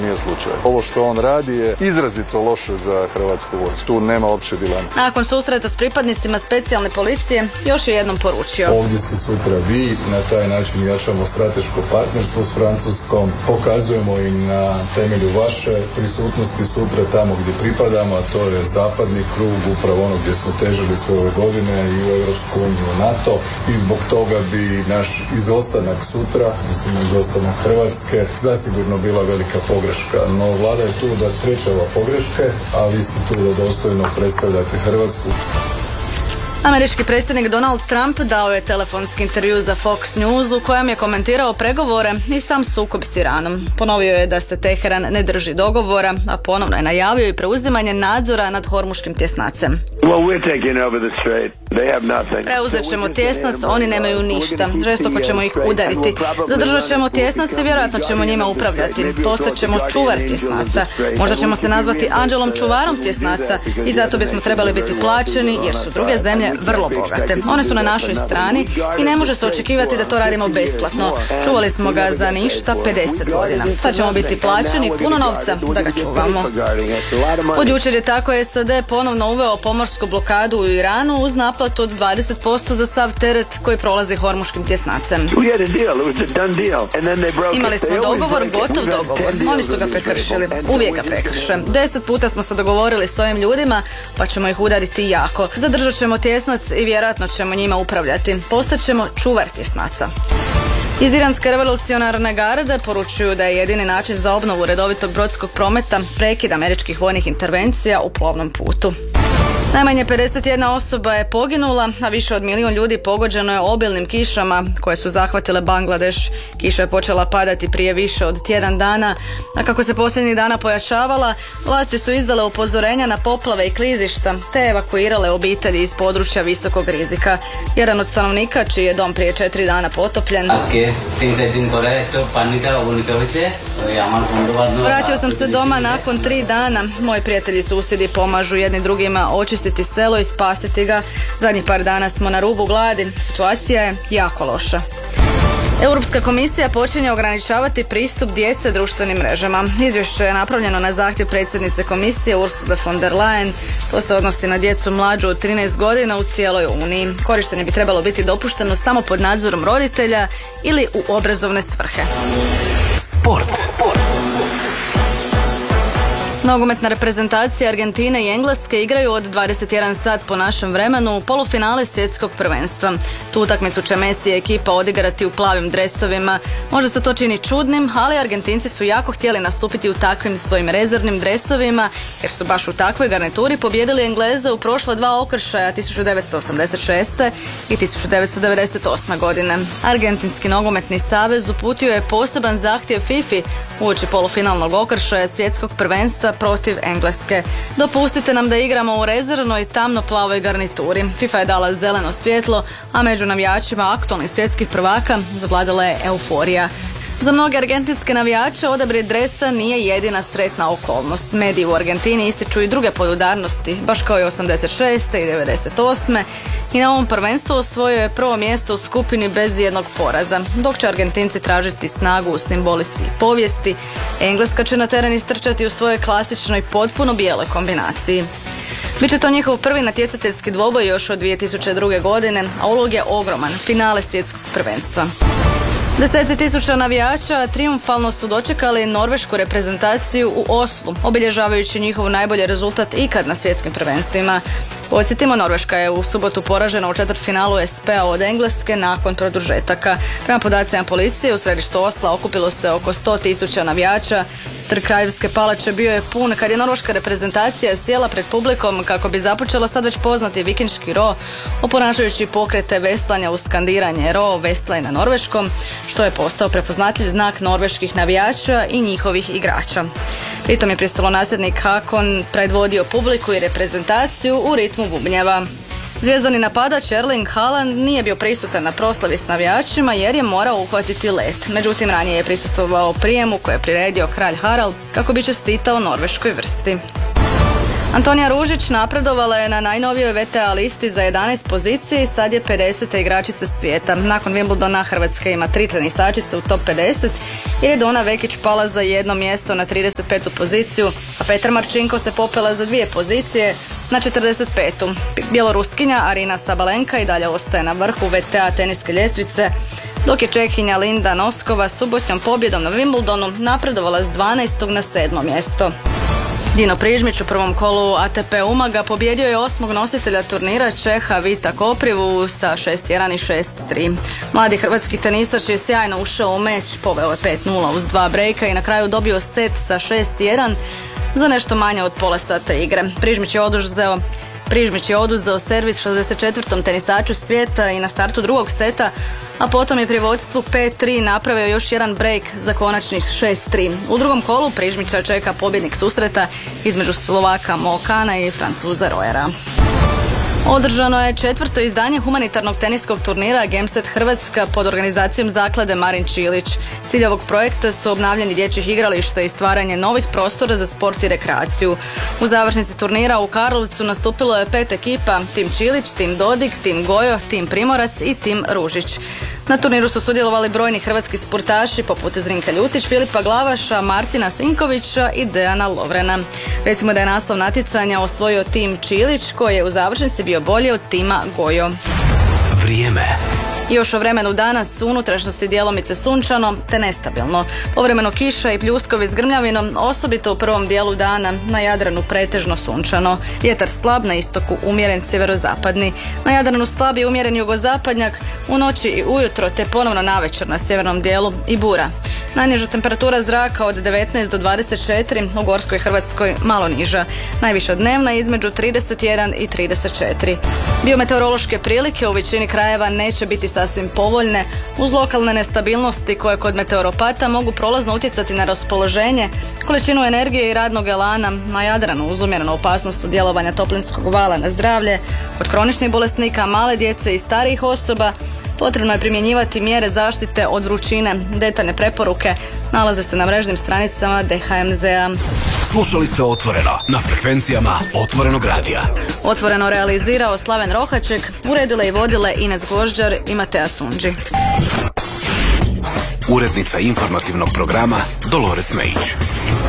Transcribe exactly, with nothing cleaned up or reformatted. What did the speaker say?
nije slučaj. Ovo što on radi je izrazito loše za hrvatsku vojsku. Tu nema uopće dilema. Nakon susreta s pripadnicima specijalne policije još je jednom poručio. Ovdje ste sutra vi, na taj način jačamo strateško partnerstvo s Francuskom, pokazujemo i na temelju vaše prisutnosti sutra tamo gdje pripadamo, a to je zapadni krug, upravo ono gdje smo težili sve ove godine i u Europsku uniju, NATO, i zbog toga bi naš izostanak sutra, mislim izostanak Hrvatske, zasigurno bila velika pogreška. No vlada je tu da sprečava pogreške, a vi ste tu da dostojno predstavljate Hrvatsku. Američki predsjednik Donald Trump dao je telefonski intervju za Fox News u kojem je komentirao pregovore i sam sukob s Iranom. Ponovio je da se Teheran ne drži dogovora, a ponovno je najavio i preuzimanje nadzora nad Hormuškim tjesnacem. Preuzet ćemo tjesnac, oni nemaju ništa. Žestoko ćemo ih udariti. Zadržat ćemo tjesnac i vjerojatno ćemo njima upravljati. Postat ćemo čuvar tjesnaca. Možda ćemo se nazvati anđelom čuvarom tjesnaca i zato bismo trebali biti plaćeni jer su druge zemlje vrlo bogate. One su na našoj strani i ne može se očekivati da to radimo besplatno. Čuvali smo ga za ništa pedeset godina. Sad ćemo biti plaćeni puno novca da ga čuvamo. Od jučer je tako S A D ponovno uveo pomorsku blokadu u Iranu uz naplatu od dvadeset posto za sav teret koji prolazi Hormuškim tjesnacem. Imali smo dogovor, gotov dogovor. Oni su ga prekršili. Uvijek ga prekrše. Deset puta smo se dogovorili s ovim ljudima, pa ćemo ih udariti jako. Zadržat ćemo tjesnac i vjerojatno ćemo njima upravljati. Postaćemo čuvar tjesnaca. Iz Iranske revolucionarne garde poručuju da je jedini način za obnovu redovitog brodskog prometa prekid američkih vojnih intervencija u plovnom putu. Najmanje pedeset jedna osoba je poginula, a više od milijun ljudi pogođeno je obilnim kišama koje su zahvatile Bangladeš. Kiša je počela padati prije više od tjedan dana, a kako se posljednjih dana pojačavala, vlasti su izdale upozorenja na poplave i klizišta, te evakuirale obitelji iz područja visokog rizika. Jedan od stanovnika, čiji je dom prije četiri dana potopljen, vratio sam se doma nakon tri dana. Moji prijatelji susjedi pomažu jedni drugima očistiti selo i spasiti ga. Zadnjih par dana smo na rubu gladi. Situacija je jako loša. Europska komisija počinje ograničavati pristup djece društvenim mrežama. Izvješće je napravljeno na zahtjev predsjednice komisije Ursule von der Leyen. To se odnosi na djecu mlađu od trinaest godina u cijeloj Uniji. Korištenje bi trebalo biti dopušteno samo pod nadzorom roditelja ili u obrazovne svrhe. Sport. Nogometna reprezentacija Argentine i Engleske igraju od dvadeset jedan sat po našem vremenu u polufinale svjetskog prvenstva. Tu utakmicu će Messi i ekipa odigrati u plavim dresovima. Možda se to čini čudnim, ali Argentinci su jako htjeli nastupiti u takvim svojim rezervnim dresovima, jer su baš u takvoj garnituri pobijedili Engleze u prošla dva okršaja tisuću devetsto osamdeset šeste. i tisuću devetsto devedeset osme. godine. Argentinski nogometni savez uputio je poseban zahtjev FIFA uoči polufinalnog okršaja svjetskog prvenstva protiv Engleske. Dopustite nam da igramo u rezervnoj tamno-plavoj garnituri. FIFA je dala zeleno svjetlo, a među navijačima aktualnih svjetskih prvaka zavladala je euforija. Za mnoge argentinske navijače odabir dresa nije jedina sretna okolnost. Mediji u Argentini ističu i druge podudarnosti, baš kao i osamdeset šeste i devedeset osme. I na ovom prvenstvu osvojio je prvo mjesto u skupini bez jednog poraza. Dok će Argentinci tražiti snagu u simbolici i povijesti, Engleska će na teren istrčati u svojoj klasičnoj potpuno bijeloj kombinaciji. Biće to njihov prvi natjecateljski dvoboj još od dvije tisuće druge. godine, a ulog je ogroman, finale svjetskog prvenstva. Deseci tisuća navijača trijumfalno su dočekali norvešku reprezentaciju u Oslu, obilježavajući njihov najbolji rezultat ikad na svjetskim prvenstvima. Podsjetimo, Norveška je u subotu poražena u četvrtfinalu S P-a od Engleske nakon produžetaka. Prema podacima policije, u središtu Osla okupilo se oko sto tisuća navijača. Trg Kraljevske palače bio je pun kad je norveška reprezentacija sjela pred publikom kako bi započela sad već poznati vikingški ro, oponašajući pokrete veslanja uz skandiranje ro, veslaj na norveškom, što je postao prepoznatljiv znak norveških navijača i njihovih igrača. Pritom je prestolonasljednik Hakon predvodio publiku i reprezentaciju u ritmu bubnjeva. Zvijezdani napadač Erling Haaland nije bio prisutan na proslavi s navijačima jer je morao uhvatiti let. Međutim, ranije je prisustvovao prijemu koje je priredio kralj Harald kako bi čestitao norveškoj vrsti. Antonija Ružić napredovala je na najnovijoj V T A listi za jedanaest pozicije i sad je pedeseta igračica svijeta. Nakon Wimbledona Hrvatska ima tri tenisačice u top pedeset jer je Dona Vekić pala za jedno mjesto na trideset petu poziciju, a Petar Marčinko se popela za dvije pozicije na četrdeset petu. Bjeloruskinja Arina Sabalenka i dalje ostaje na vrhu V T A teniske ljestvice, dok je Čehinja Linda Noskova subotnjom pobjedom na Wimbledonu napredovala s dvanaestog na sedmo mjesto. Dino Prižmić u prvom kolu A T P Umaga pobjedio je osmog nositelja turnira Čeha Vita Koprivu sa šest jedan i šest tri. Mladi hrvatski tenisač je sjajno ušao u meč, poveo je pet nula uz dva brejka i na kraju dobio set sa šest jedan za nešto manje od pola sata igre. Prižmić je oduzeo Prižmić je oduzeo servis šezdeset četvrtom tenisaču svijeta i na startu drugog seta, a potom je pri vodstvu pet tri napravio još jedan break za konačnih šest tri. U drugom kolu Prižmića čeka pobjednik susreta između Slovaka Mokana i Francuza Rojera. Održano je četvrto izdanje humanitarnog teniskog turnira Gemset Hrvatska pod organizacijom zaklade Marin Čilić. Cilj ovog projekta su obnavljanje dječjih igrališta i stvaranje novih prostora za sport i rekreaciju. U završnici turnira u Karlovcu nastupilo je pet ekipa: Tim Čilić, Tim Dodik, Tim Gojo, Tim Primorac i Tim Ružić. Na turniru su sudjelovali brojni hrvatski sportaši poput Zrinka Ljutić, Filipa Glavaša, Martina Sinkovića i Dejana Lovrena. Recimo da je naslov natjecanja osvojio Tim Čilić koji je u završnici bio bolji od tima Gojo. Vrijeme. Još o vremenu danas u unutrašnjosti djelomice sunčano te nestabilno. Povremeno kiša i pljuskovi s grmljavinom, osobito u prvom dijelu dana, na Jadranu pretežno sunčano. Vjetar slab, na istoku umjeren sjeverozapadni. Na Jadranu slab i umjeren jugozapadnjak, u noći i ujutro te ponovno navečer na sjevernom dijelu i bura. Najniža temperatura zraka od devetnaest do dvadeset četiri, u Gorskoj Hrvatskoj malo niža. Najviša dnevna između trideset jedan i trideset četiri. Biometeorološke prilike u većini krajeva neće biti sasvim povoljne, uz lokalne nestabilnosti koje kod meteoropata mogu prolazno utjecati na raspoloženje, količinu energije i radnog elana. Na Jadranu uz umjerenu opasnost od djelovanja toplinskog vala na zdravlje, kod kroničnih bolesnika, male djece i starijih osoba potrebno je primjenjivati mjere zaštite od vrućine. Detaljne preporuke nalaze se na mrežnim stranicama D H M Z a. Slušali ste Otvoreno na frekvencijama Otvorenog radija. Otvoreno realizirao Slaven Rohaček, uredile i vodile Ines Gvožđar i Matea Sunđi. Urednica informativnog programa Dolores Mejić.